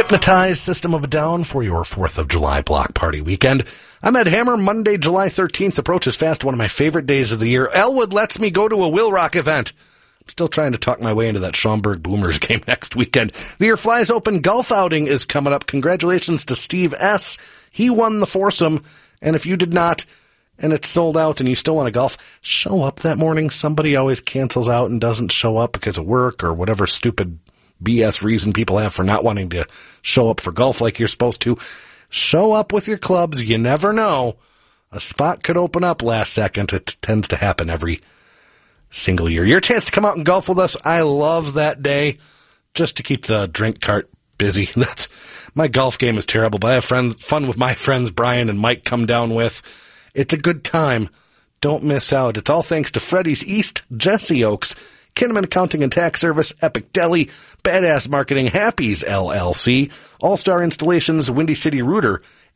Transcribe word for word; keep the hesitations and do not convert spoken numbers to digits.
Hypnotize, System of a Down for your fourth of July block party weekend. I'm Ed Hammer. Monday, July thirteenth approaches fast, one of my favorite days of the year. Elwood lets me go to a Will Rock event. I'm still trying to talk my way into that Schaumburg Boomers game next weekend. The Year Flies Open golf outing is coming up. Congratulations to Steve S. He won the foursome, and if you did not, and it's sold out and you still want to golf, show up that morning. Somebody always cancels out and doesn't show up because of work or whatever stupid B S reason people have for not wanting to show up for golf like you're supposed to. Show up with your clubs. You never know. A spot could open up last second. It tends to happen every single year. Your chance to come out and golf with us. I love that day just to keep the drink cart busy. That's my golf game is terrible, but I have friends, fun with my friends Brian and Mike come down with. It's a good time. Don't miss out. It's all thanks to Freddy's East, Jesse Oaks, Kinnaman Accounting and Tax Service, Epic Deli, Badass Marketing, Happy's L L C, All-Star Installations, Windy City Rooter,